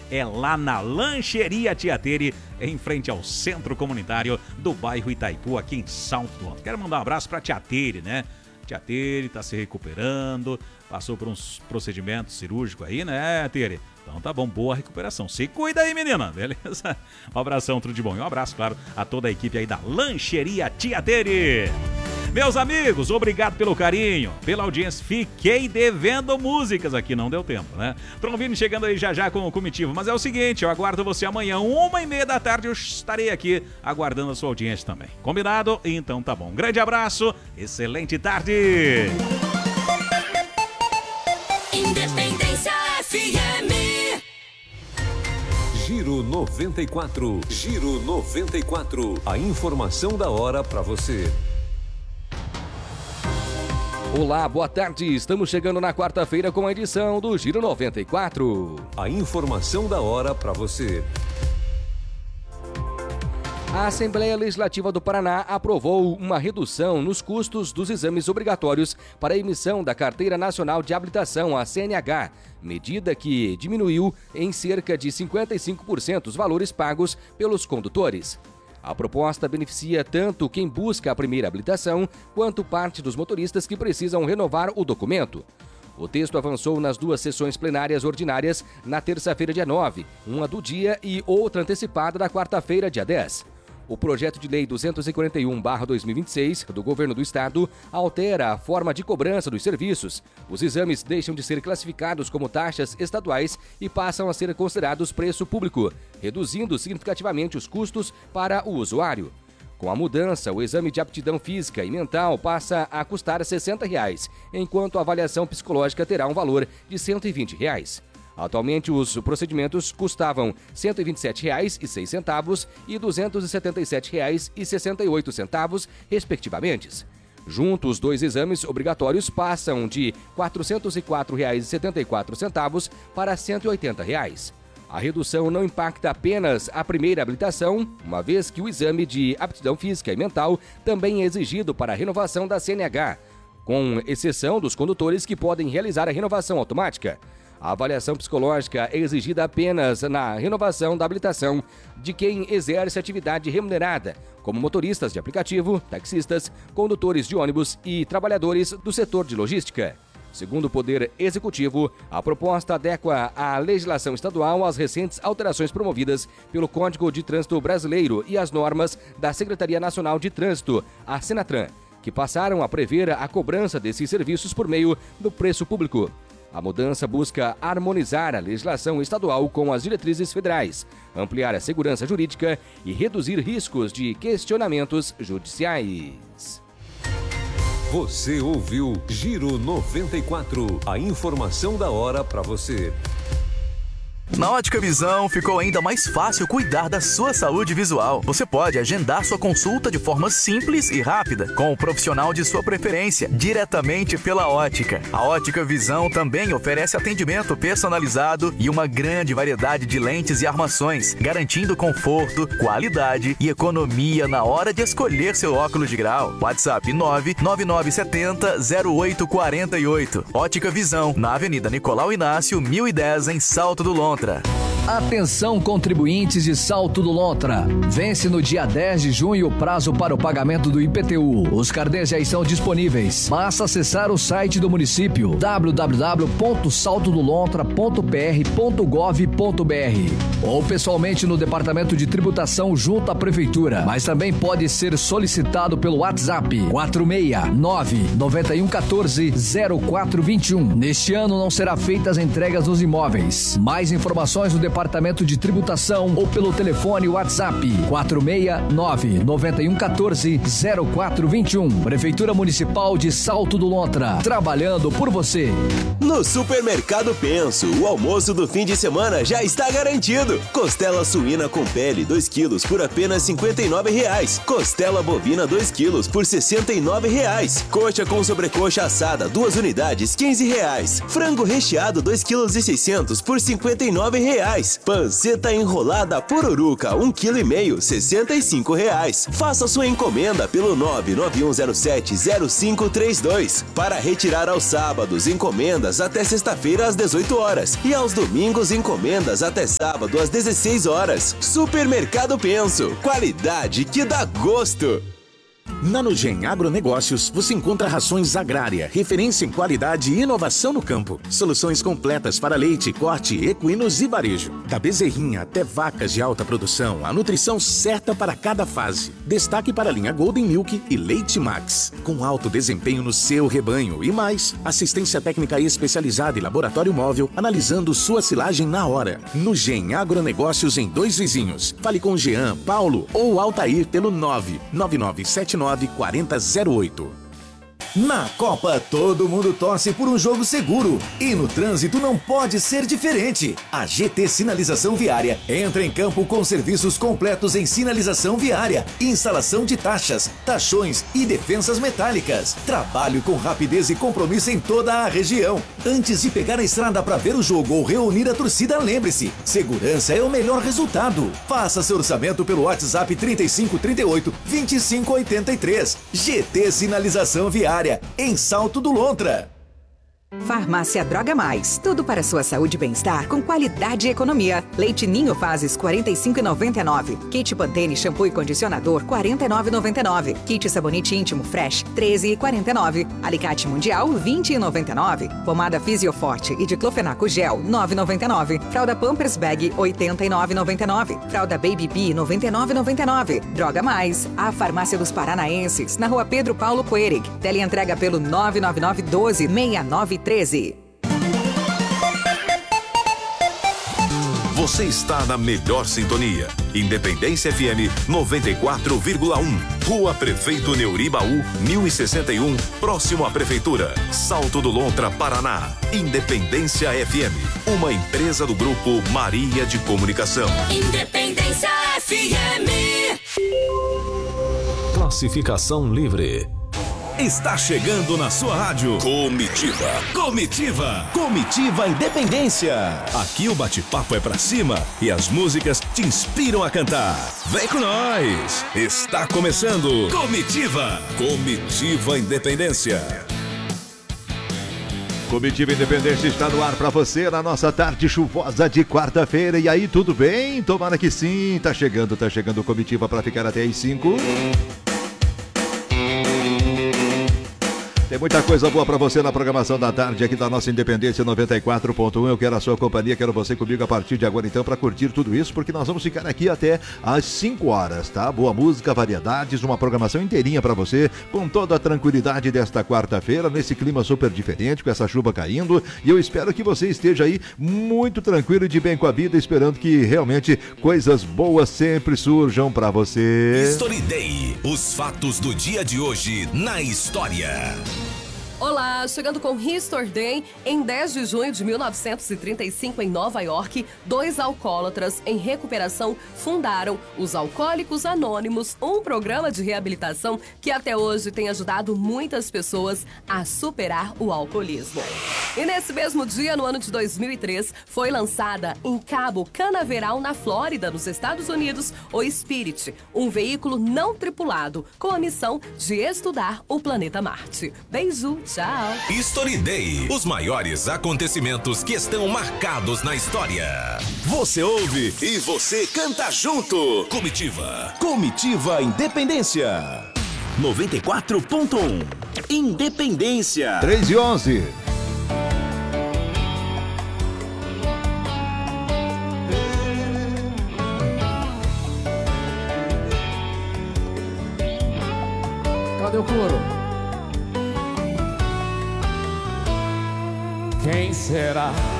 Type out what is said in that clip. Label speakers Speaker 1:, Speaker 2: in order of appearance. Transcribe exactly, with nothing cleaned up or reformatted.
Speaker 1: é lá na Lancheria Tia Tere, em frente ao Centro Comunitário do bairro Itaipu, aqui em Salto do Alto. Quero mandar um abraço pra Tia Tere, né? Tia Tere tá se recuperando, passou por uns procedimentos cirúrgicos aí, né, Tere? Então tá bom, boa recuperação. Se cuida aí, menina, beleza? Um abração, tudo de bom. E um abraço, claro, a toda a equipe aí da Lancheria Tia Tere. Meus amigos, obrigado pelo carinho, pela audiência. Fiquei devendo músicas aqui, não deu tempo, né? Trombini chegando aí já já com o comitiva. Mas é o seguinte, eu aguardo você amanhã, uma e meia da tarde, eu estarei aqui aguardando a sua audiência também. Combinado? Então tá bom. Um grande abraço, excelente tarde!
Speaker 2: Independência F M.
Speaker 3: Giro noventa e quatro. Giro noventa e quatro. A informação da hora pra você.
Speaker 4: Olá, boa tarde. Estamos chegando na quarta-feira com a edição do Giro noventa e quatro.
Speaker 3: A informação da hora para você.
Speaker 4: A Assembleia Legislativa do Paraná aprovou uma redução nos custos dos exames obrigatórios para a emissão da Carteira Nacional de Habilitação, a C N H, medida que diminuiu em cerca de cinquenta e cinco por cento os valores pagos pelos condutores. A proposta beneficia tanto quem busca a primeira habilitação, quanto parte dos motoristas que precisam renovar o documento. O texto avançou nas duas sessões plenárias ordinárias na terça-feira, dia nove, uma do dia e outra antecipada da quarta-feira, dia dez. O projeto de lei duzentos e quarenta e um barra dois mil e vinte e seis do Governo do Estado altera a forma de cobrança dos serviços. Os exames deixam de ser classificados como taxas estaduais e passam a ser considerados preço público, reduzindo significativamente os custos para o usuário. Com a mudança, o exame de aptidão física e mental passa a custar sessenta reais, enquanto a avaliação psicológica terá um valor de cento e vinte reais. Atualmente, os procedimentos custavam cento e vinte e sete reais e seis centavos e duzentos e setenta e sete reais e sessenta e oito centavos, respectivamente. Juntos, os dois exames obrigatórios passam de quatrocentos e quatro reais e setenta e quatro centavos para cento e oitenta reais. A redução não impacta apenas a primeira habilitação, uma vez que o exame de aptidão física e mental também é exigido para a renovação da C N H, com exceção dos condutores que podem realizar a renovação automática. A avaliação psicológica é exigida apenas na renovação da habilitação de quem exerce atividade remunerada, como motoristas de aplicativo, taxistas, condutores de ônibus e trabalhadores do setor de logística. Segundo o Poder Executivo, a proposta adequa a legislação estadual às recentes alterações promovidas pelo Código de Trânsito Brasileiro e às normas da Secretaria Nacional de Trânsito, a Senatran, que passaram a prever a cobrança desses serviços por meio do preço público. A mudança busca harmonizar a legislação estadual com as diretrizes federais, ampliar a segurança jurídica e reduzir riscos de questionamentos judiciais.
Speaker 3: Você ouviu Giro noventa e quatro, a informação da hora para você.
Speaker 5: Na Ótica Visão ficou ainda mais fácil cuidar da sua saúde visual. Você pode agendar sua consulta de forma simples e rápida, com o profissional de sua preferência, diretamente pela ótica. A Ótica Visão também oferece atendimento personalizado e uma grande variedade de lentes e armações, garantindo conforto, qualidade e economia na hora de escolher seu óculos de grau. WhatsApp nove nove nove sete zero zero oito quatro oito. Ótica Visão, na Avenida Nicolau Inácio, mil e dez, em Salto do Lontra.
Speaker 6: Atenção, contribuintes de Salto do Lontra. Vence no dia dez de junho o prazo para o pagamento do I P T U. Os carnês já estão disponíveis. Basta acessar o site do município w w w ponto salto do lontra ponto p r ponto gov ponto b r ou pessoalmente no Departamento de Tributação junto à Prefeitura. Mas também pode ser solicitado pelo WhatsApp quatro seis nove nove um um quatro zero quatro dois um. Neste ano não será feitas entregas nos imóveis. Mais informações no Departamento de Tributação ou pelo telefone WhatsApp quatro seis nove nove um um quatro zero quatro dois um. Prefeitura Municipal de Salto do Lontra, trabalhando por você.
Speaker 7: No Supermercado Penso, o almoço do fim de semana já está garantido. Costela suína com pele dois quilos por apenas cinquenta e nove reais. Costela bovina dois quilos por sessenta e nove reais. Coxa com sobrecoxa assada duas unidades quinze reais. Frango recheado dois quilos e seiscentos por cinquenta e nove reais. reais. Panceta enrolada pururuca, um quilo e meio, sessenta e cinco reais. Faça sua encomenda pelo nove nove um zero sete zero cinco três dois. Para retirar aos sábados, encomendas até sexta-feira às dezoito horas. E aos domingos, encomendas até sábado às dezesseis horas. Supermercado Penso. Qualidade que dá gosto.
Speaker 8: Na Nugem Agronegócios, você encontra rações agrária, referência em qualidade e inovação no campo. Soluções completas para leite, corte, equinos e varejo. Da bezerrinha até vacas de alta produção, a nutrição certa para cada fase. Destaque para a linha Golden Milk e Leite Max, com alto desempenho no seu rebanho. E mais, assistência técnica especializada e laboratório móvel, analisando sua silagem na hora. Nugem Agronegócios em Dois Vizinhos. Fale com Jean, Paulo ou Altair pelo nove nove nove sete nove quatro zero zero oito.
Speaker 9: Na Copa, todo mundo torce por um jogo seguro. E no trânsito não pode ser diferente. A G T Sinalização Viária entra em campo com serviços completos em sinalização viária, instalação de taxas, taxões e defensas metálicas. Trabalho com rapidez e compromisso em toda a região. Antes de pegar a estrada para ver o jogo ou reunir a torcida, lembre-se, segurança é o melhor resultado. Faça seu orçamento pelo WhatsApp trinta e cinco, trinta e oito, vinte e cinco, oitenta e três. G T Sinalização Viária, em Salto do Lontra.
Speaker 10: Farmácia Droga Mais, tudo para sua saúde e bem-estar com qualidade e economia. Leite Ninho Fases quarenta e cinco reais e noventa e nove centavos. Kit Pantene shampoo e condicionador quarenta e nove reais e noventa e nove centavos. Kit sabonete íntimo Fresh treze reais e quarenta e nove centavos. Alicate Mundial vinte reais e noventa e nove centavos. Pomada Fisioforte e diclofenaco gel nove reais e noventa e nove centavos. Fralda Pampers Bag oitenta e nove reais e noventa e nove centavos. Fralda Baby Bee noventa e nove reais e noventa e nove centavos. Droga Mais, a farmácia dos paranaenses, na Rua Pedro Paulo Coerig. Teleentrega pelo nove nove nove doze sessenta e nove treze.
Speaker 11: Você está na melhor sintonia. Independência F M noventa e quatro vírgula um. Rua Prefeito Neuribaú, mil e sessenta e um, próximo à Prefeitura. Salto do Lontra, Paraná. Independência F M, uma empresa do Grupo Maria de Comunicação.
Speaker 2: Independência F M.
Speaker 3: Classificação livre.
Speaker 11: Está chegando na sua rádio Comitiva. Comitiva.
Speaker 7: Comitiva Independência.
Speaker 11: Aqui o bate-papo é pra cima e as músicas te inspiram a cantar. Vem com nós. Está começando Comitiva. Comitiva Independência.
Speaker 1: Comitiva Independência está no ar para você na nossa tarde chuvosa de quarta-feira. E aí, tudo bem? Tomara que sim. Tá chegando, tá chegando Comitiva para ficar até às cinco. Tem muita coisa boa pra você na programação da tarde aqui da nossa Independência noventa e quatro ponto um. Eu quero a sua companhia, quero você comigo a partir de agora então pra curtir tudo isso, porque nós vamos ficar aqui até às cinco horas, tá? Boa música, variedades, uma programação inteirinha pra você, com toda a tranquilidade desta quarta-feira, nesse clima super diferente, com essa chuva caindo, e eu espero que você esteja aí muito tranquilo e de bem com a vida, esperando que realmente coisas boas sempre surjam pra você.
Speaker 11: History Day, os fatos do dia de hoje na história.
Speaker 12: Olá, chegando com History Day, em dez de junho de mil novecentos e trinta e cinco, em Nova York, dois alcoólatras em recuperação fundaram os Alcoólicos Anônimos, um programa de reabilitação que até hoje tem ajudado muitas pessoas a superar o alcoolismo. E nesse mesmo dia, no ano de dois mil e três, foi lançada em Cabo Canaveral, na Flórida, nos Estados Unidos, o Spirit, um veículo não tripulado com a missão de estudar o planeta Marte. Beijo! Tchau!
Speaker 11: History Day, os maiores acontecimentos que estão marcados na história. Você ouve e você canta junto. Comitiva.
Speaker 7: Comitiva Independência. noventa e quatro ponto um. Independência.
Speaker 1: três e onze.
Speaker 13: Cadê o coro? Quem será